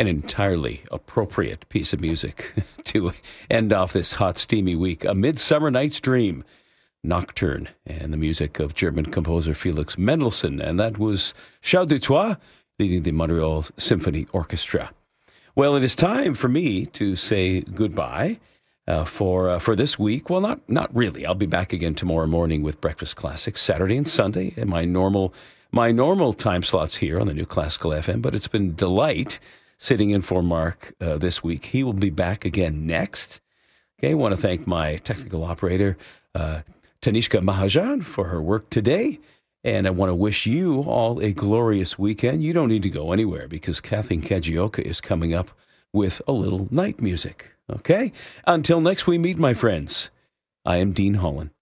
an entirely appropriate piece of music to end off this hot, steamy week. A Midsummer Night's Dream Nocturne, and the music of German composer Felix Mendelssohn. And that was Charles Dutoit leading the Montreal Symphony Orchestra. Well, it is time for me to say goodbye for this week. Well, not really. I'll be back again tomorrow morning with Breakfast Classics, Saturday and Sunday, and my normal time slots here on the New Classical FM. But it's been a delight sitting in for Mark this week. He will be back again next. Okay, I want to thank my technical operator, Tanishka Mahajan, for her work today. And I want to wish you all a glorious weekend. You don't need to go anywhere because Kathleen Kajioka is coming up with a little night music. Okay? Until next we meet, my friends, I am Dean Holland.